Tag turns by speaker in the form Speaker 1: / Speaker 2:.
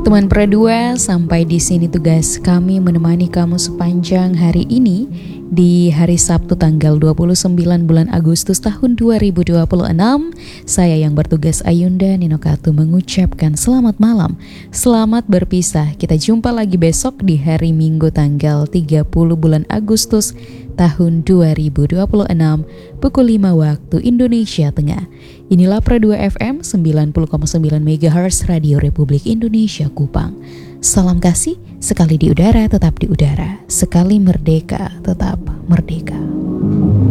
Speaker 1: Teman Perdua, sampai di sini tugas kami menemani kamu sepanjang hari ini di hari Sabtu tanggal 29 bulan Agustus tahun 2026. Saya yang bertugas Ayunda Ninokatu mengucapkan selamat malam. Selamat berpisah. Kita jumpa lagi besok di hari Minggu tanggal 30 bulan Agustus tahun 2026 pukul 5 waktu Indonesia Tengah. Inilah Perdua FM 90,9 MHz Radio Republik Indonesia Kupang. Salam kasih, sekali di udara tetap di udara, sekali merdeka tetap merdeka.